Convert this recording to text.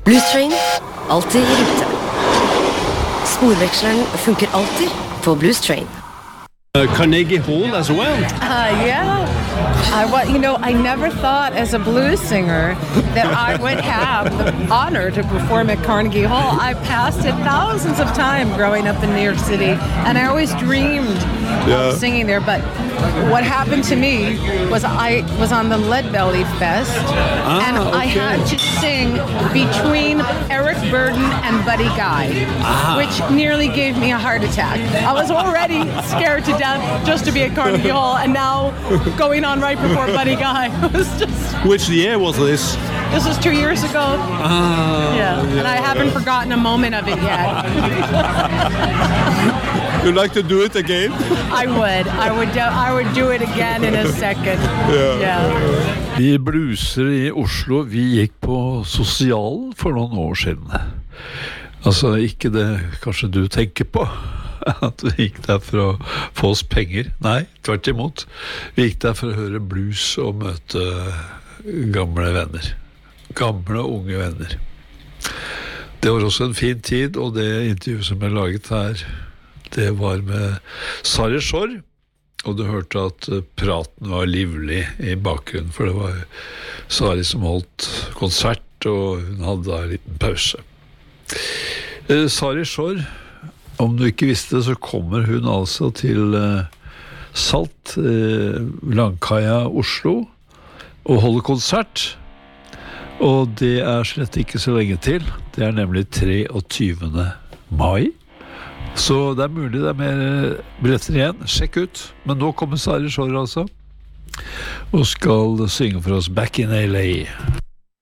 Blues Train, alltid I rute. Sporveksleren funker alltid på Blues Train. Carnegie Hall as well. Yeah. I never thought as a blues singer that I would have the honor to perform at Carnegie Hall. I passed it thousands of times growing up in New York City, and I always dreamed of singing there. But what happened to me was I was on the Lead Belly Fest, and I had to sing between Eric Burden and Buddy Guy, which nearly gave me a heart attack. I was already scared to death just to be at Carnegie Hall, and now going on right before Buddy Guy was just... Which year was this? This was 2 years ago. And I haven't forgotten a moment of it yet. You'd like to do it again? I would do it again in a second. Vi bluser I Oslo, vi gikk på Sosialen for noen år siden. Altså ikke det kanskje du tenker på, at vi gikk der for å få oss penger. Nei, tvert imot. Vi gikk der for å høre blues og møte gamle venner. Gamle og unge venner. Det var også en fin tid, og det intervjuet som jeg laget her, det var med Sari Schorr, og du hørte at praten var livlig I bakgrunnen, for det var Sari som holdt konsert, og hun hadde da en liten pause. Sari Schorr, om du ikke visste det, så kommer hun altså til Salt, Langkaia, Oslo, og holder konsert. Og det slett ikke så lenge til. Det nemlig 23. mai. Så det mulig det mer billetter igjen. Sjekk ut. Men nå kommer Sari Schorr altså, og skal synge for oss Back in LA.